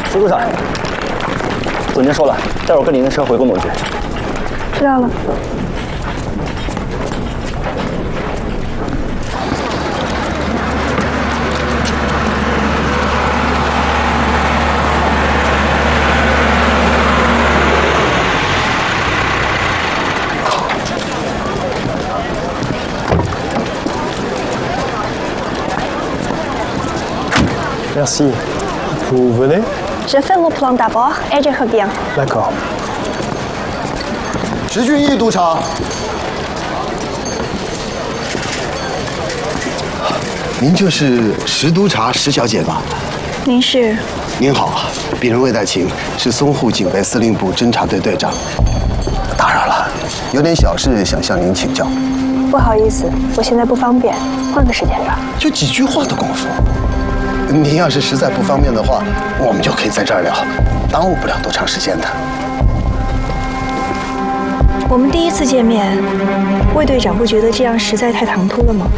副组长，总监说了，待会儿跟您的车回工农局。 知道了。 Merci. Vous venez? Je fais le plan d'abord et je reviens. D'accord. 石俊义督察，您就是石督察石小姐吧？ 您是？ 您好，鄙人魏代勤，是淞沪警备司令部侦察队队长。打扰了，有点小事想向您请教。 不好意思，我现在不方便，换个时间吧。 就几句话的功夫。您要是实在不方便的话，我们就可以在这儿聊，耽误不了多长时间的。 我们第一次见面，魏队长不觉得这样实在太唐突了吗？